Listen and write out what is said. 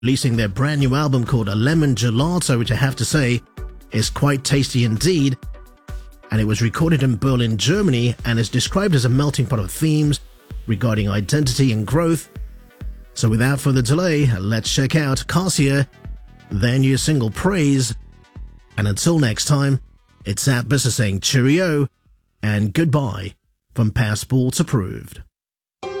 releasing their brand new album called A Lemon Gelato, which I have to say is quite tasty indeed. And it was recorded in Berlin, Germany, and is described as a melting pot of themes regarding identity and growth. So without further delay, let's check out Cassia, their new single Praise. And until next time, it's Zap Business saying cheerio and goodbye from Passport Approved.